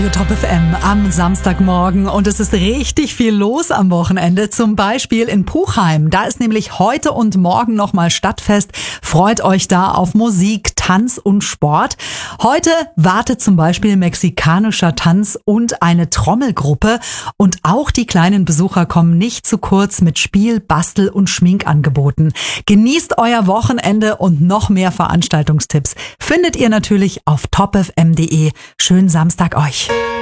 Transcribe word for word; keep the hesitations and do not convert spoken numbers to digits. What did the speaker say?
Top F M am Samstagmorgen und es ist richtig viel los am Wochenende, zum Beispiel in Puchheim. Da ist nämlich heute und morgen nochmal Stadtfest. Freut euch da auf Musik, Tanz und Sport. Heute wartet zum Beispiel mexikanischer Tanz und eine Trommelgruppe und auch die kleinen Besucher kommen nicht zu kurz mit Spiel, Bastel und Schminkangeboten. Genießt euer Wochenende und noch mehr Veranstaltungstipps findet ihr natürlich auf top f m punkt d e. Schönen Samstag euch.